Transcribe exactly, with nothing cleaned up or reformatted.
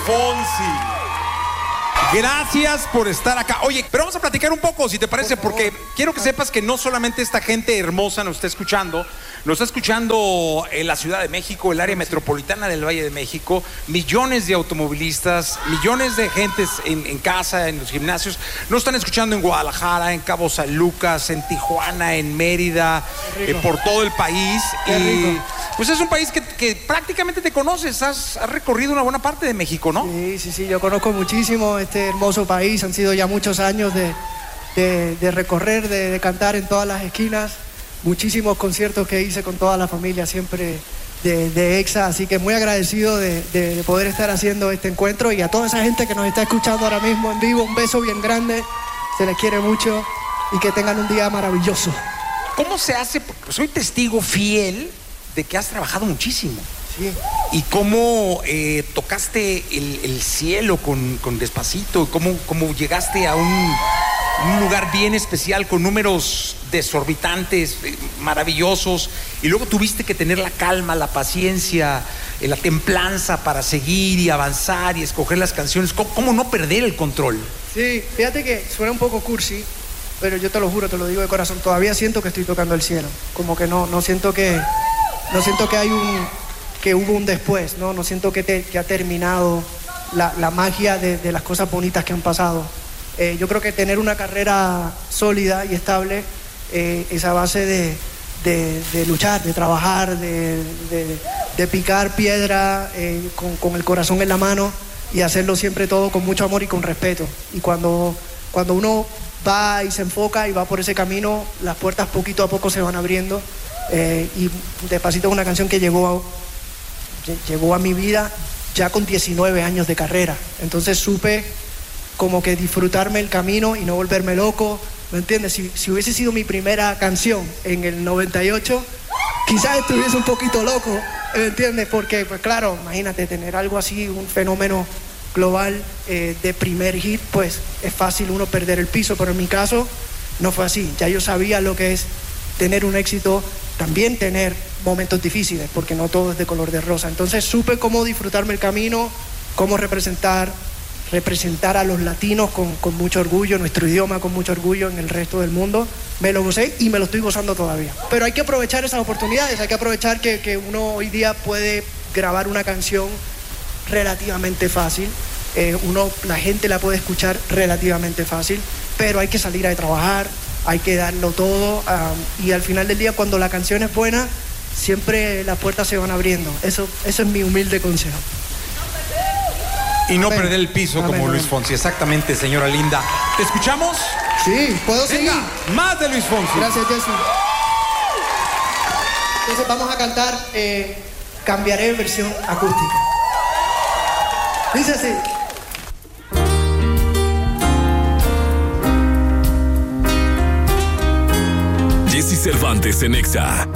Fonsi. Gracias por estar acá. Oye, pero vamos a platicar un poco, si te parece, porque quiero que sepas que no solamente esta gente hermosa nos está escuchando, nos está escuchando en la Ciudad de México, el área metropolitana del Valle de México, millones de automovilistas, millones de gentes en, en casa, en los gimnasios, nos están escuchando en Guadalajara, en Cabo San Lucas, en Tijuana, en Mérida, eh, por todo el país. Qué y rico. pues es un país que, que prácticamente te conoces, has, has recorrido una buena parte de México, ¿no? Sí, sí, sí, yo conozco muchísimo este hermoso país, han sido ya muchos años de, de, de recorrer, de, de cantar en todas las esquinas, muchísimos conciertos que hice con toda la familia siempre de, de EXA, así que muy agradecido de, de, de poder estar haciendo este encuentro, y a toda esa gente que nos está escuchando ahora mismo en vivo, un beso bien grande, se les quiere mucho y que tengan un día maravilloso. ¿Cómo se hace? Porque soy testigo fiel de que has trabajado muchísimo. Sí. Y cómo eh, tocaste el, el cielo con, con Despacito, cómo, cómo llegaste a un, un lugar bien especial con números desorbitantes, eh, maravillosos, y luego tuviste que tener la calma, la paciencia, eh, la templanza para seguir y avanzar y escoger las canciones. ¿Cómo, cómo no perder el control? Sí, fíjate que suena un poco cursi, pero yo te lo juro, te lo digo de corazón, todavía siento que estoy tocando el cielo, como que no, no siento que, no siento que hay un... que hubo un después, ¿no? No siento que, te, que ha terminado la, la magia de, de las cosas bonitas que han pasado. Eh, yo creo que tener una carrera sólida y estable eh, es a base de, de, de luchar, de trabajar, de, de, de picar piedra eh, con, con el corazón en la mano y hacerlo siempre todo con mucho amor y con respeto. Y cuando, cuando uno va y se enfoca y va por ese camino, las puertas poquito a poco se van abriendo. Eh, y Despacito es una canción que llegó a... llegó a mi vida ya con diecinueve años de carrera, entonces supe como que disfrutarme el camino y no volverme loco, ¿me entiendes? Si, si hubiese sido mi primera canción en el noventa y ocho, quizás estuviese un poquito loco, ¿me entiendes? Porque, pues claro, imagínate tener algo así, un fenómeno global eh, de primer hit, pues es fácil uno perder el piso, pero en mi caso no fue así, ya yo sabía lo que es tener un éxito, también tener momentos difíciles, porque no todo es de color de rosa. Entonces supe cómo disfrutarme el camino, cómo representar, representar a los latinos con, con mucho orgullo, nuestro idioma con mucho orgullo en el resto del mundo. Me lo gocé y me lo estoy gozando todavía. Pero hay que aprovechar esas oportunidades, hay que aprovechar que, que uno hoy día puede grabar una canción relativamente fácil, eh, uno, la gente la puede escuchar relativamente fácil, pero hay que salir a trabajar, hay que darlo todo, um, y al final del día, cuando la canción es buena, siempre las puertas se van abriendo. Eso, eso es mi humilde consejo. Y no Amén. perder el piso. Amén, como amén. Luis Fonsi. Exactamente, señora linda. ¿Te escuchamos? Sí, ¿puedo seguir? Venga, más de Luis Fonsi. Gracias, Jesse. Entonces vamos a cantar eh, Cambiaré, versión acústica. Dice así. Jesse Cervantes en EXA.